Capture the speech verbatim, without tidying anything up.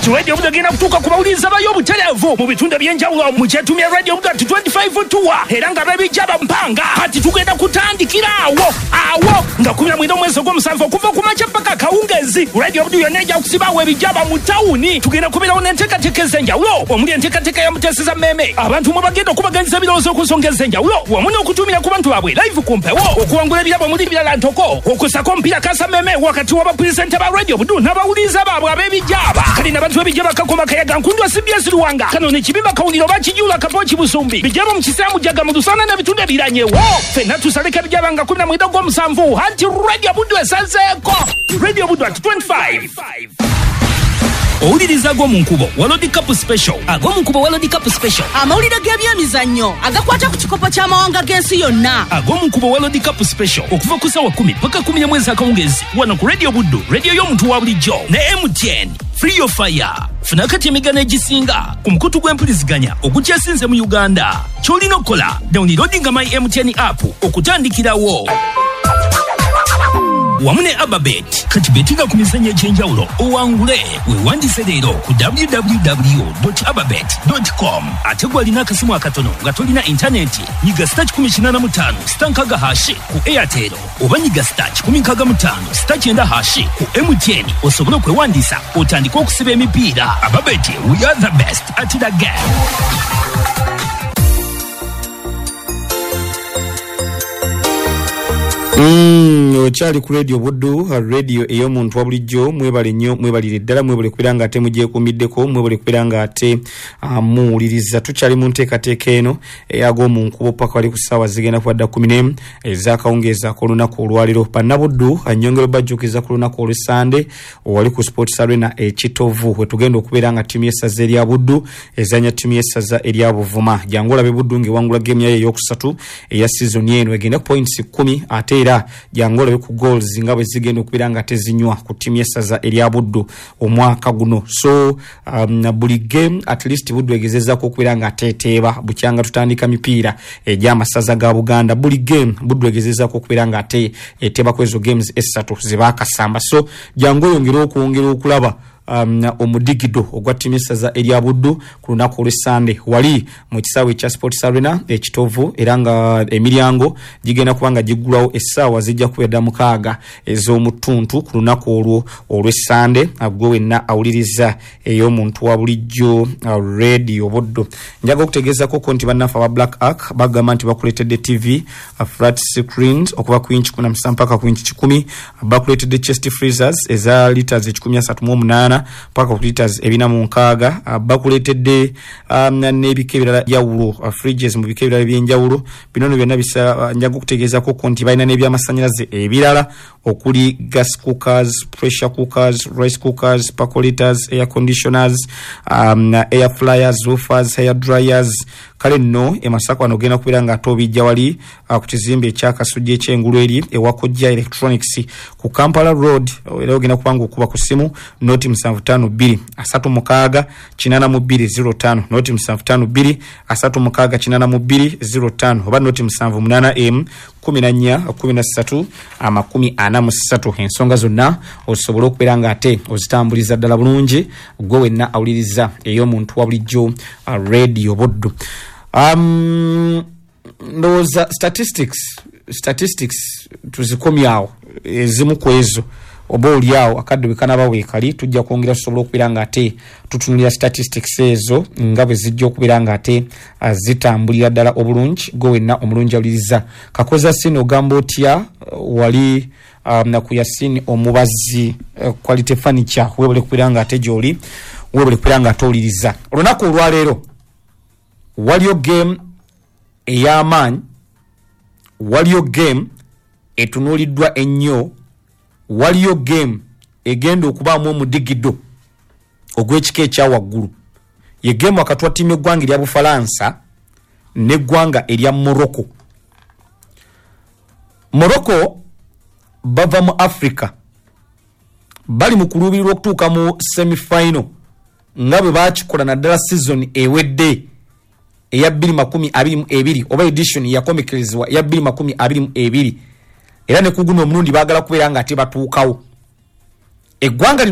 kati radio mudagenda kutuuka ku bawuliza bayo obutereevu mu bitundu ebyenjawulo mu kyetumya radio mudati twenty-five tuwa era nga babijaba mpanga kati tugenda kutandikira awo awo nga kumi na mwenda omwezi ogw'omusanvu okuva ku makya paka kawungezi radio muddu yonna ejja kusibaawo ebijaba mu tawuni tugenda kubeerawo n'enteekateeka ez'enjawulo omuli enteekateeka ya muteeseza mmeme abantu mwe bagenda okubaganyiza ebirowoozo ku nsonga ez'enjawulo wamu n'okutumira ku bantu baabwe live ku mpewo okuwangula ebirabo muli birala ntoko okusako omupiira kasa mmeme wakati w'abapulisenta ba radio muddu n'abawuliza baabwe ab'ebijaba kali n'abantu b'ebijaba kakoma kayaga nkundwa C B S Luwanga kano ne kibimba kawuliro bakijula kapochi busumbi bijaba mu kisaamu jaga mu lusana n'ebitundu ebiranyewo ffenna tusaleka ebijaba nga kumi na mwenda ogw'omusanvu anti radio muddu esazeeko radio muddu at twenty-five. Owuliriza ag'omu nkubo World Cup Special. Ag'omu nkubo World Cup Special amawulire g'ebyemizannyo agakwata ku kikopo ky'amawanga g'ensi yonna. Ag'omu nkubo World Cup Special okuva ku ssaawa kumi paka kumi na mwezi akawungezi wano ku radio buddu radio y'omuntu wa bulijjo ne M T N Free Your Fire. Funa kati emigano egisinga ku mukutu gw'empuliziganya ogukyasinze mu Uganda. Ky'olina okukola downloadinga my M T N app okutandikirawo wamu ne Ababet kati betinga ku mizannyo egy'enjawulo owangule weewandise leero ku w w w dot ababet dot com ate gw'alina akasimu akatono nga tolina intaneti nyiga star kikumi kinaana mu ttaano star nkaaga hashi ku Airtel oba nyiga star kikumi nkaaga mu ttaano star kyenda hashi ku M T N osobole okwewandiisa otandike okusiba emipiira. Ababet, we are the best at the game. Mm, ochali ku radio buddu radio eyo muntu wa bulijjo mwebale nnyo mwebalire ddala mwebale kubiranga ate mugyekumiddeko mwebale kubiranga ate amuwuliriza tukyali mu nteekateeka eno eyago mu nkubo paka wali ku ssaawa zigenda kubadda kumi n'emu ez'akawungeeza k'olunaku olwaliro bannabuddu annyongero bajjukiza ku lunaku olw'Essande wali ku Sports Arena ekitovu wetugenda okubeera nga ttiimu y'essaza erya buddu ezanya ttiimu y'essaza erya Buvuma jangu olabe buddu ng'ewangula geemu yayo ey'okusatu eya sizoni eno egenda ku points kumi ate era jangu olabe ku goals nga bwe zigenda okubeera nga tezinywa ku ttiimu y'essaza erya buddu omwaka guno. So um, buli game at least buddu egezezzaako okubeera nga ateeteeba bukyanga tutandika mipiira egy'amasaza ga Buganda buli game buddu egezezzaako okubeera nga ate eteeba ku ezo games essatu ze baakasamba. So jangu oyongere okwongera okulaba Um, omudigido ogwa ttiimu y'essaza erya buddu ku lunaku olw'Essande wali mu kisaawe ekya Sports Arena ekitovu era nga emiryango gigenda kubanga giggulawo essaawa zijja kubeera mukaaga ez'omutuntu ku lunaku olwo olw'Essande gwe wenna awuliriza ey'omuntu wa bulijjo uh, radio buddu. Njaga okutegeezako ko nti bannaffe aba Black Ark bagamba nti bakuleetedde T V uh, flat screens okuva ku inch kumi na musanvu mpaka ku inch kikumi bakuleetedde chest freezers eza liters ekikumi asatu mu omunaana paka ku liters ebina mu nkaaga bakuleetedde um, n'ebika ebirala byawulo uh, fridges mu bika ebirala by'enjawulo bino byonna bisa uh, njaga okutegeezako ko nti balina n'ebyamasannyalaze ebirala okuli gas cookers, pressure cookers, rice cookers, percolators, air conditioners, um, air fryers, woofers, hair dryers. Kale nno emasako ano genda kubeera nga atobijja wali uh, ku kizimbe ekyakasujja ekyengulu eri ewakojja electronics ku Kampala Road era ogenda kubanga okuba ku simu noti musanvu ttaano bbiri asatu mukaaga kinaana mu bbiri zero ttaano noti musanvu ttaano bbiri asatu mukaaga kinaana mu bbiri zero ttaano oba noti musanvu munaana emu kumi na nnya kumi na ssatu amakumi ana mu ssatu. Ensonga zonna osobola okubeera nga ate ozitambuliza ddala bulungi gwe wenna awuliriza ey'omuntu wa bulijjo uh, radio buddu. Um, ndowooza statistics statistics tuzikomyawo ezimu ku ezo oba oliawo akadde bekanaba weekali tujja kwongera tusobola okubeera nga ate tutunulira statistics ezo nga bwe zijja okubeera nga ate uh, zitambulira ddala obulungi gwe wenna omulungi awuliriza. Kakoza sini ogamba otya uh, wali um, naku Yasini omubazi uh, quality furniture webale kubeera nga ate gy'oli webale kubeera nga ate owuliriza. Olunaku olwaleero waliyo game ey'amaanyi waliyo game etunuuliddwa ennyo waliyo game egenda okubaamu omudigido ogw'ekika ekya waggulu ye game wakati wa ttiimu eggwanga erya Bufalansa n'eggwanga erya Morocco. Morocco bava mu Africa bali mu kuluubirirwa okutuuka mu semi-final nga bwe baakikola naddala season ewedde eya bbiri makumi abiri mu ebiri oba edition yakomekerezebwa eya bbiri makumi abiri mu ebiri era ne ku guno omulundi baagala kubeera nga ate batuukawo eggwanga